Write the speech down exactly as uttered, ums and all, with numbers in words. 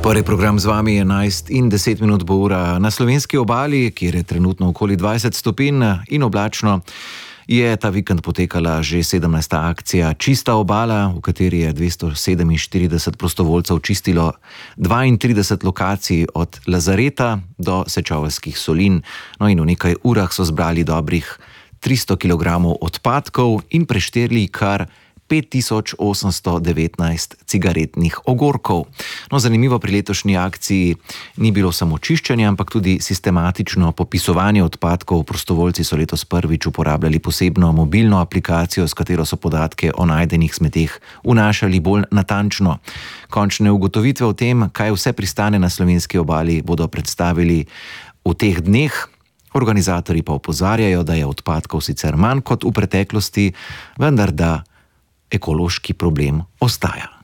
Prvi program z vami je enajst in deset minut bo ura. Na slovenski obali, kjer je trenutno okoli dvajset stopinj in oblačno, je ta vikend potekala že sedemnajsta akcija Čista obala, v kateri je dvesto sedeminštirideset prostovoljcev čistilo dvaintrideset lokacij od Lazareta do Sečoveljskih solin. No in v nekaj urah so zbrali dobrih tristo kilogramov odpadkov in prešterli kar pet tisoč osemsto devetnajst cigaretnih ogorkov. No, zanimivo pri letošnji akciji ni bilo samo čiščenje, ampak tudi sistematično popisovanje odpadkov. Prostovoljci so letos prvič uporabljali posebno mobilno aplikacijo, s katero so podatke o najdenih smeteh vnašali bolj natančno. Končne ugotovitve o tem, kaj vse pristane na slovenski obali, bodo predstavili v teh dneh. Organizatorji pa opozarjajo, da je odpadkov sicer manj kot v preteklosti, vendar da ekološki problem ostaja.